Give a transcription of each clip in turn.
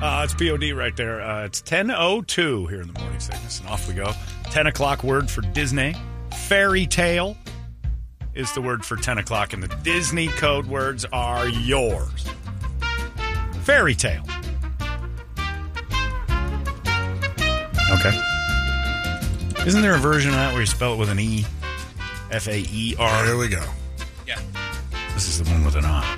It's POD right there. It's 10:02 here in the Morning Sickness, and off we go. 10 o'clock word for Disney. Fairy tale is the word for 10 o'clock, and the Disney code words are yours. Fairy tale. Okay. Isn't there a version of that where you spell it with an E? F-A-E-R? There we go. Yeah. This is the one with an I.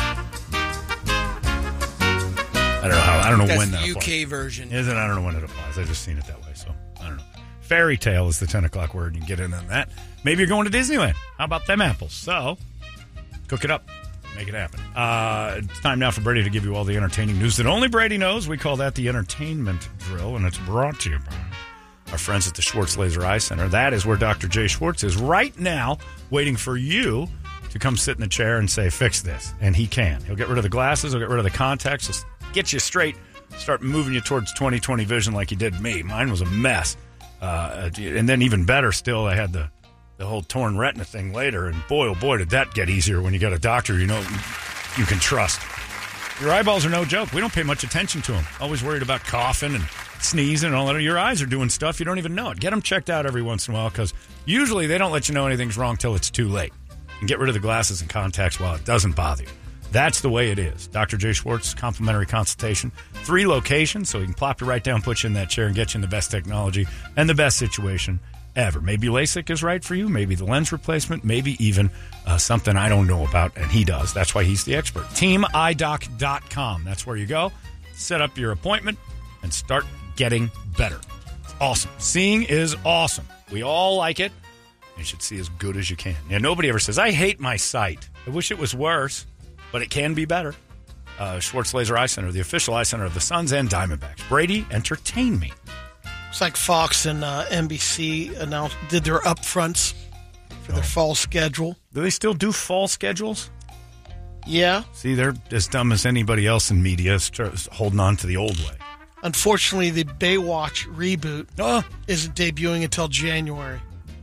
I don't know That's when the that UK applies. version. Is it? I don't know when it applies. I've just seen it that way, so I don't know. Fairy tale is the 10 o'clock word. You can get in on that. Maybe you're going to Disneyland. How about them apples? So, cook it up. Make it happen. It's time now for Brady to give you all the entertaining news that only Brady knows. We call that the entertainment drill, and it's brought to you by our friends at the Schwartz Laser Eye Center. That is where Dr. Jay Schwartz is right now, waiting for you to come sit in the chair and say, fix this. And he can. He'll get rid of the glasses. He'll get rid of the contacts. He'll get you straight, start moving you towards 20/20 vision like he did me. Mine was a mess. And then even better still, I had the whole torn retina thing later. And boy, oh boy, did that get easier when you got a doctor you know you can trust. Your eyeballs are no joke. We don't pay much attention to them. Always worried about coughing and sneezing and all that. Your eyes are doing stuff you don't even know it. Get them checked out every once in a while, because usually they don't let you know anything's wrong till it's too late. And get rid of the glasses and contacts while it doesn't bother you. That's the way it is. Dr. Jay Schwartz, complimentary consultation. 3 locations, so he can plop you right down, put you in that chair, and get you in the best technology and the best situation ever. Maybe LASIK is right for you. Maybe the lens replacement. Maybe even something I don't know about, and he does. That's why he's the expert. TeamEyeDoc.com. That's where you go. Set up your appointment and start getting better. It's awesome. Seeing is awesome. We all like it. You should see as good as you can. Yeah, nobody ever says, I hate my sight. I wish it was worse, but it can be better. Schwartz Laser Eye Center, the official eye center of the Suns and Diamondbacks. Brady, entertain me. It's like Fox and NBC did their upfronts for their fall schedule. Do they still do fall schedules? Yeah. See, they're as dumb as anybody else in media, holding on to the old way. Unfortunately, the Baywatch reboot isn't debuting until January.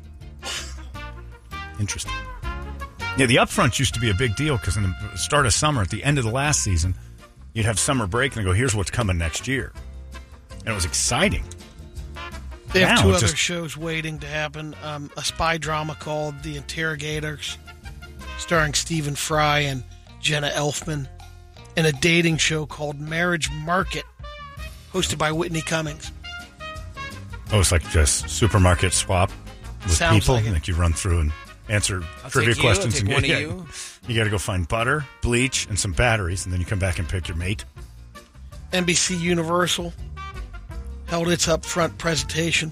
Interesting. Yeah, the upfronts used to be a big deal because in the start of summer, at the end of the last season, you'd have summer break and they go, here's what's coming next year. And it was exciting. They have 2 other shows waiting to happen. A spy drama called The Interrogators, starring Stephen Fry and Jenna Elfman, and a dating show called Marriage Market, hosted by Whitney Cummings. Oh, it's like just supermarket swap with Sounds people. like it. Like you run through and answer trivia questions. I'll take one of you. You got to go find butter, bleach, and some batteries, and then you come back and pick your mate. NBC Universal held its upfront presentation,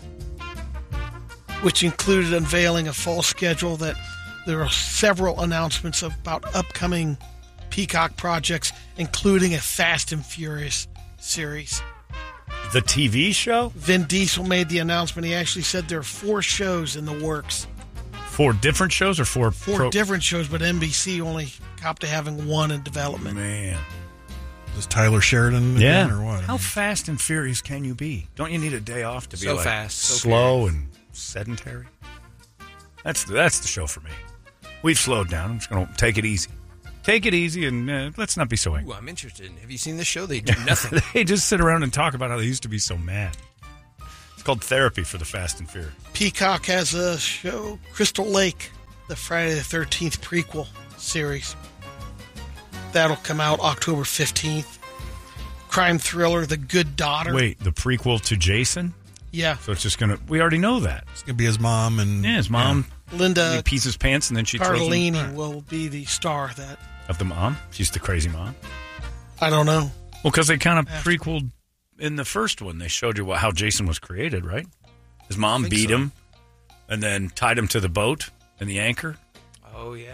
which included unveiling a fall schedule. That there are several announcements about upcoming Peacock projects, including a Fast and Furious series. The TV show? Vin Diesel made the announcement. He actually said there are 4 shows in the works. 4 different shows or 4? 4 different shows, but NBC only copped to having 1 in development. Man. Is Tyler Sheridan again or what? How fast and furious can you be? Don't you need a day off to be So like fast, so slow and sedentary? That's the show for me. We've slowed down. I'm just going to take it easy. Take it easy and let's not be so angry. Ooh, I'm interested. Have you seen this show? They do nothing. They just sit around and talk about how they used to be so mad. It's called therapy for the Fast and Furious. Peacock has a show, Crystal Lake, the Friday the 13th prequel series. That'll come out October 15th. Crime thriller, The Good Daughter. Wait, the prequel to Jason? Yeah. So it's just going to... We already know that. It's going to be his mom and... Yeah, his mom. Linda He pees his pants and then she throws him... Cardellini will be the star of that. Of the mom? She's the crazy mom? I don't know. Well, because they kind of prequeled in the first one. They showed you how Jason was created, right? His mom beat him and then tied him to the boat and the anchor. Oh, yeah.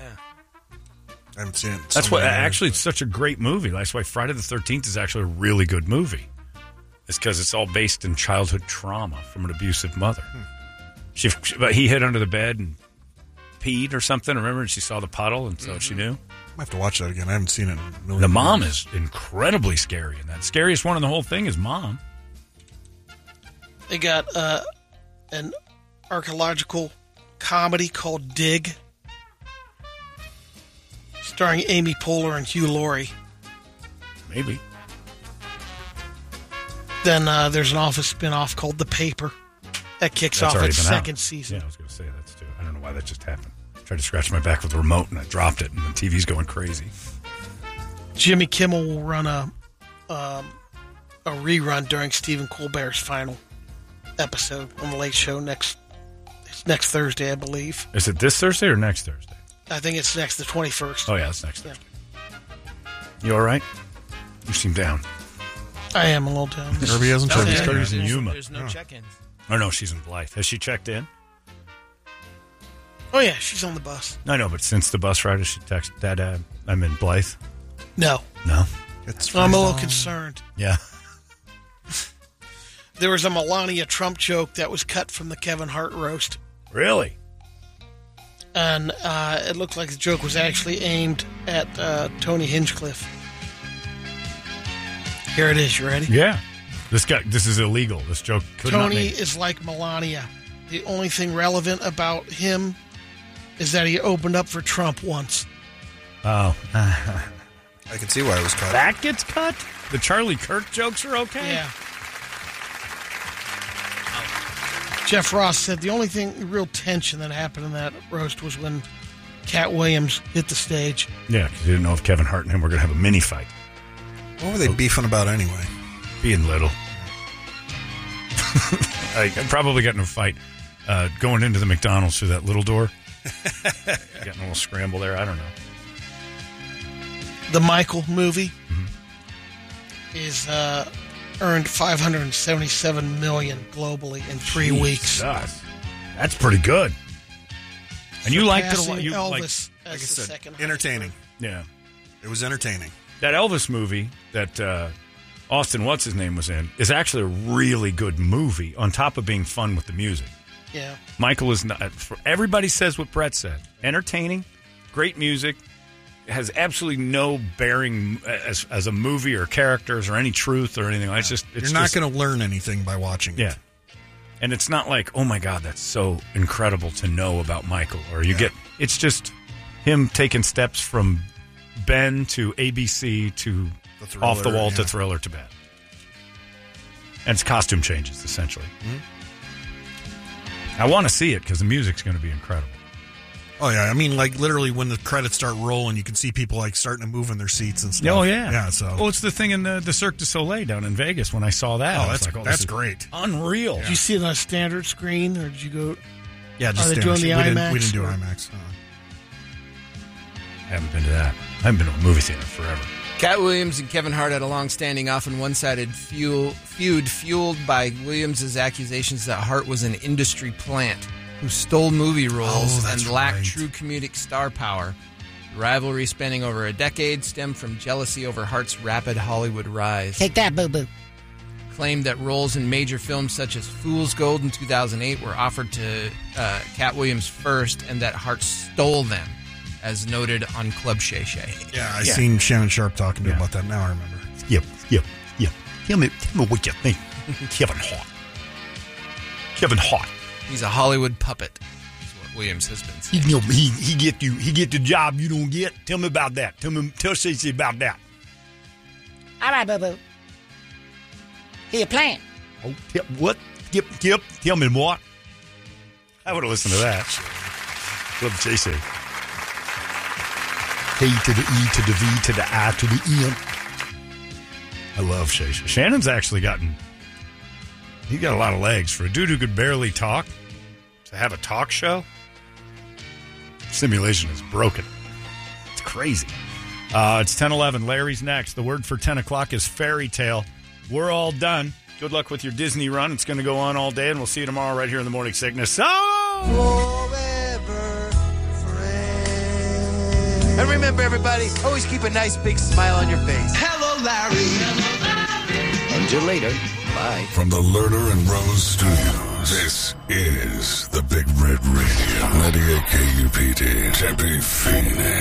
I haven't seen it. That's why, actually, it's such a great movie. That's why Friday the 13th is actually a really good movie. It's because it's all based in childhood trauma from an abusive mother. But he hid under the bed and peed or something, remember? And she saw the puddle, and so she knew. I have to watch that again. I haven't seen it in a million The mom years. is incredibly scary in that. Scariest one in the whole thing is mom. They got an archaeological comedy called Dig, starring Amy Poehler and Hugh Laurie. Maybe. Then there's an Office spinoff called The Paper that kicks That's off already its been out. second season. Yeah, I was going to say that's too. I don't know why that just happened. I tried to scratch my back with the remote and I dropped it, and the TV's going crazy. Jimmy Kimmel will run a rerun during Stephen Colbert's final episode on the Late Show next Thursday, I believe. Is it this Thursday or next Thursday? I think it's the 21st. Oh, yeah, it's next Thursday. You all right? You seem down. I am a little down. Kirby hasn't checked his Kirby's in There's, Yuma. there's no check-ins. Oh, no, she's in Blythe. Has she checked in? Oh, yeah, she's on the bus. I know, but since the bus ride, has she texted Dad, I'm in Blythe? No. No? I'm a little concerned. Yeah. There was a Melania Trump joke that was cut from the Kevin Hart roast. Really? And it looked like the joke was actually aimed at Tony Hinchcliffe. Here it is. You ready? Yeah. This is illegal. This joke could not Tony make is like Melania. The only thing relevant about him is that he opened up for Trump once. Oh. I can see why it was cut. That gets cut? The Charlie Kirk jokes are okay? Yeah. Jeff Ross said the only real tension that happened in that roast was when Cat Williams hit the stage. Yeah, because he didn't know if Kevin Hart and him were going to have a mini fight. What were they beefing about anyway? Being little. I probably got in a fight going into the McDonald's through that little door. Getting a little scramble there. I don't know. The Michael movie is earned $577 million globally in 3 weeks. Jesus. That's pretty good. And you liked it a lot. Surpassing You Elvis like, as Like I the said, second entertaining. yeah. It was entertaining. That Elvis movie that Austin What's-His-Name was in is actually a really good movie on top of being fun with the music. Yeah. Michael is not. Everybody says what Brett said. Entertaining, great music, has absolutely no bearing as a movie or characters or any truth or anything. It's You're not going to learn anything by watching it. Yeah. And it's not like, oh my God, that's so incredible to know about Michael. Or you get, it's just him taking steps from Ben to ABC to Thriller, Off the Wall to yeah. Thriller to Ben. And it's costume changes, essentially. I want to see it because the music's going to be incredible. Oh, yeah. I mean, like, literally when the credits start rolling, you can see people, like, starting to move in their seats and stuff. Oh, yeah. Yeah, so. Well, it's the thing in the Cirque du Soleil down in Vegas when I saw that. Oh, I was that's like, that's this is great. unreal. Did you see it on a standard screen, or did you go? Yeah, just Are they standard. doing the we IMAX, we didn't do or- IMAX. I haven't been to that. I haven't been to a movie theater forever. Cat Williams and Kevin Hart had a long-standing, often one-sided feud fueled by Williams' accusations that Hart was an industry plant who stole movie roles that's and lacked right. true comedic star power. The rivalry, spanning over a decade, stemmed from jealousy over Hart's rapid Hollywood rise. Take that, boo-boo. Claimed that roles in major films such as Fool's Gold in 2008 were offered to Cat Williams first, and that Hart stole them, as noted on Club Shay Shay. Yeah, I seen Shannon Sharp talking to him about that. Now I remember. Yep. Tell me what you think, Kevin Hart. Kevin Hart. He's a Hollywood puppet, is what Williams has been saying. He get the job you don't get. Tell me about that. Tell Stacey about that. All right, boo-boo. He a plant. Oh, what? Yep. Tell me what? I would have listened to that. Club JC. K to the E to the V to the I to the N. I love Shay. Shannon's actually he's got a lot of legs. For a dude who could barely talk, to have a talk show, simulation is broken. It's crazy. It's 10:11. Larry's next. The word for 10 o'clock is fairy tale. We're all done. Good luck with your Disney run. It's going to go on all day, and we'll see you tomorrow right here in the Morning Sickness. And remember, everybody, always keep a nice big smile on your face. Hello, Larry. Until later, bye. From the Lerner and Rose Studios, this is the Big Red Radio, 98 KUPD, Tempe, Phoenix.